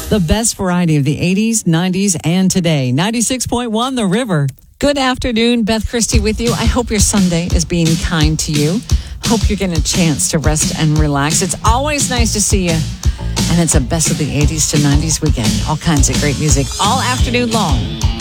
The best variety of the 80s, 90s, and today. 96.1 The River. Good afternoon. Beth Christie with you. I hope your Sunday is being kind to you. Hope you're getting a chance to rest and relax. It's always nice to see you. And it's a best of the 80s to 90s weekend. All kinds of great music all afternoon long.